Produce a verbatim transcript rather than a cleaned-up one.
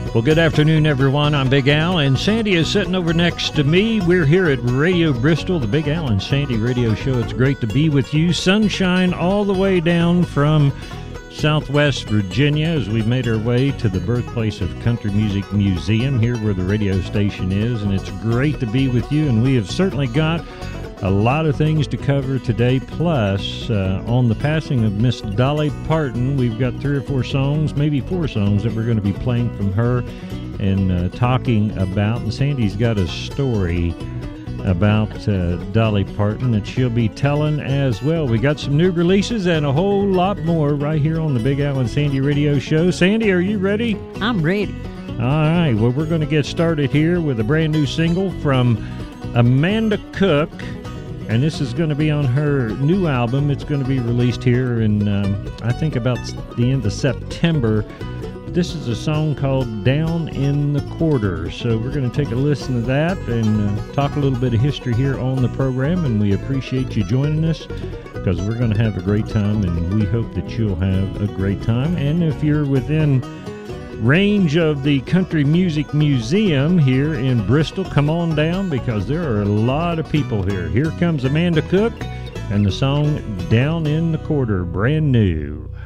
Well, good afternoon, everyone. I'm Big Al, and Sandy is sitting over next to me. We're here at Radio Bristol, the Big Al and Sandy radio show. It's great to be with you. Sunshine all the way down from Southwest Virginia as we've made our way to the birthplace of Country Music Museum, here where the radio station is, and it's great to be with you, and we have certainly got a lot of things to cover today. Plus, uh, on the passing of Miss Dolly Parton, we've got three or four songs, maybe four songs that we're going to be playing from her and uh, talking about. And Sandy's got a story about uh, Dolly Parton that she'll be telling as well. We got some new releases and a whole lot more right here on the Big Al and Sandy radio show. Sandy, are you ready? I'm ready. All right. Well, we're going to get started here with a brand new single from Amanda Cook. And this is going to be on her new album. It's going to be released here in, um, I think, about the end of September. This is a song called Down in the Quarter. So we're going to take a listen to that and uh, talk a little bit of history here on the program. And we appreciate you joining us because we're going to have a great time, and we hope that you'll have a great time. And if you're within range of the Country Music Museum here in Bristol, come on down because there are a lot of people here. Here comes Amanda Cook and the song Down in the Quarter, brand new.